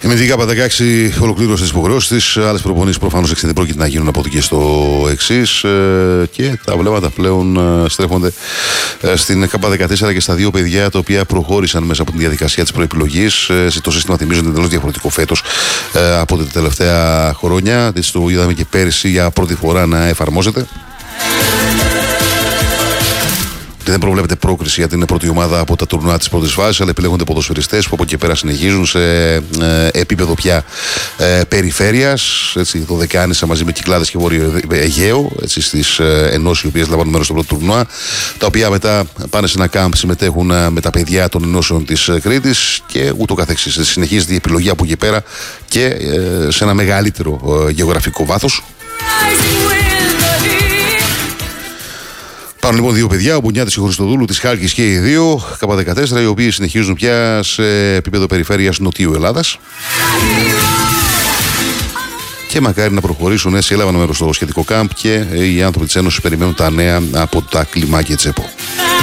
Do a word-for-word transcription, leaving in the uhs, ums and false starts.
Η Μυθική ΚΑΠΑ δεκαέξι ολοκλήρωσε τις υποχρεώσεις της. Άλλες προπονήσεις προφανώς δεν πρόκειται να γίνουν από εκεί και στο εξής. Και τα βλέμματα πλέον στρέφονται στην ΚΑΠΑ δεκατέσσερα και στα δύο παιδιά τα οποία προχώρησαν μέσα από τη διαδικασία της προεπιλογής. Το σύστημα θυμίζονται εντελώς διαφορετικό φέτος από τα τελευταία χρόνια. Έτσι το είδαμε και πέρυσι για πρώτη φορά να εφαρμόζεται. Δεν προβλέπεται πρόκριση για την πρώτη ομάδα από τα τουρνουά της πρώτης φάσης, αλλά επιλέγονται ποδοσφαιριστές που από εκεί πέρα συνεχίζουν σε ε, επίπεδο πια ε, περιφέρειας. Έτσι, το Δεκάνησα μαζί με Κυκλάδες και Βόρειο Αιγαίο, έτσι, στις ε, ενώσεις οι οποίες λαμβάνουν μέρος στο πρώτο τουρνουά, τα οποία μετά πάνε σε ένα κάμπ, συμμετέχουν ε, με τα παιδιά των ενώσεων της ε, Κρήτης και ούτω καθεξής. Συνεχίζεται η επιλογή από εκεί πέρα και ε, σε ένα μεγαλύτερο ε, γεωγραφικό βάθος. Πάνω λοιπόν δύο παιδιά, ο Μπουνιάτης και ο Χριστοδούλου της Χάλκης και οι δύο, ΚΑΠΑ δεκατέσσερα, οι οποίοι συνεχίζουν πια σε επίπεδο περιφέρειας Νοτιού Ελλάδας. Και μακάρι να προχωρήσουν, έτσι έλαβαν μέρος στο σχετικό κάμπ και οι άνθρωποι της Ένωσης περιμένουν τα νέα από τα κλιμάκια Τσέπο.